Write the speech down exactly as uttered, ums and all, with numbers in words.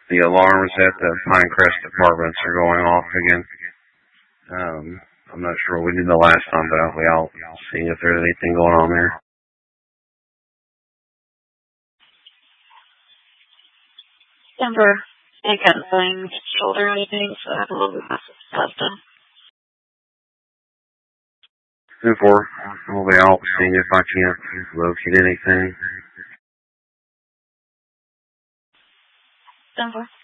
The alarms at the Pinecrest apartments are going off again. Um, I'm not sure what we did the last time, but I'll be out see if there's anything going on there. Denver, I can't find shoulder or anything, so I have a little bit of stuff done. ten four, I'll be out seeing if I can't locate anything. Denver.